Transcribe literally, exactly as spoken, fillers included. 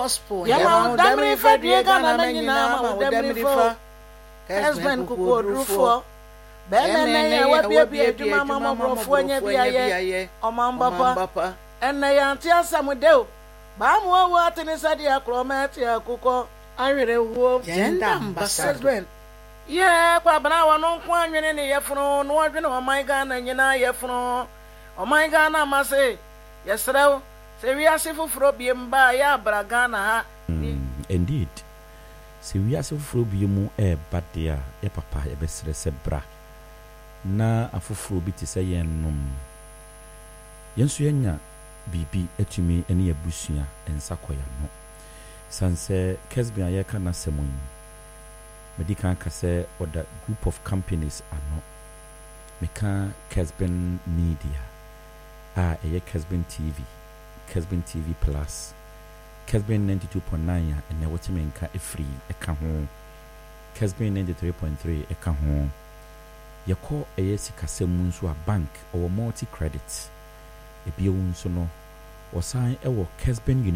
gospel. Yeah, damn if I did Ghana Nina, damn if I has been cooked for. Bene, what be a Juma Mamma for any or Mamba, and they are some with do. Bamwa what in his idea, Chromatia, Coco, I really will Genda, husband. Yeah, Papa, I want no one in any yefron, no one on my gun and Yana yefron. Oh my Ghana must say, yes, sir. Say we are civil for being by ya, Bragana. Indeed. See, we are so frubium e badia, e papa, e bestre sebra. Na a fufrubi to say yen num. Yensuenya bibi etumi eni ebusia ensakoya no. Sanse Kesbi ayeka na semoy. Medican kase or the group of companies are no. Meka Kesben Media. Ah, eye Kesben T V. Kesben T V Plus. Kesben ninety-two point nine and na wati menka e free e ka ho. Kesben ninety-three point three e ka ho. Yako eye sikasemu nso a bank or multi credit. E bi nso no. Wasan e wo Kesben